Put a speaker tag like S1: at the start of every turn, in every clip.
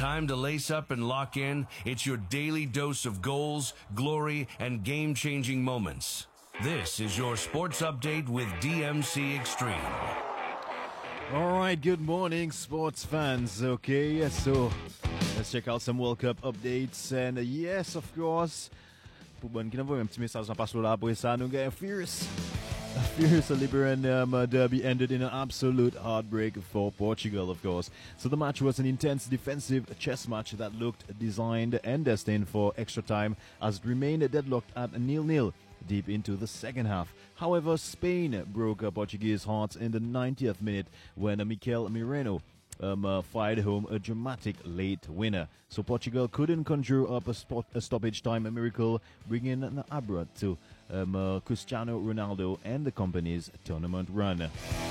S1: time to lace up and lock in. It's your daily dose of goals, glory, and game-changing moments. This is your sports update with DMC Extreme.
S2: All right, good morning, sports fans. Okay, so let's check out some World Cup updates. And yes, of course, Puban kinavo un petit message en passe là pour ça. Nous gagnons a fierce Liberian derby ended in an absolute heartbreak for Portugal, of course. So the match was an intense defensive chess match that looked designed and destined for extra time as it remained deadlocked at 0-0 deep into the second half. However, Spain broke Portuguese hearts in the 90th minute when Mikel Merino fired home a dramatic late winner. So Portugal couldn't conjure up a stoppage time miracle, bringing an abra to Cristiano Ronaldo and the company's tournament run.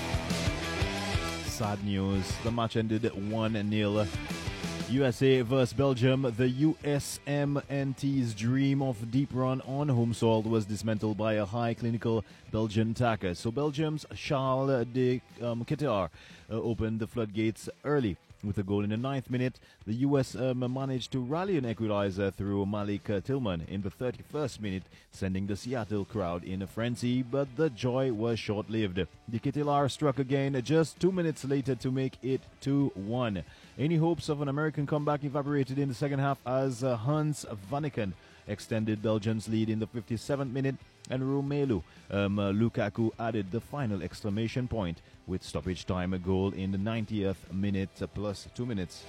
S2: Sad news, the match ended 1-0. USA vs Belgium. The USMNT's dream of deep run on home soil was dismantled by a high clinical Belgian attacker. So Belgium's Charles de Ketelaar opened the floodgates early. With a goal in the 9th minute, the US managed to rally an equalizer through Malik Tillman in the 31st minute, sending the Seattle crowd in a frenzy, but the joy was short-lived. De Ketelaar struck again just 2 minutes later to make it 2-1. Any hopes of an American comeback evaporated in the second half as Hans Vanaken extended Belgium's lead in the 57th minute, and Romelu Lukaku added the final exclamation point with stoppage time, a goal in the 90th minute plus 2 minutes.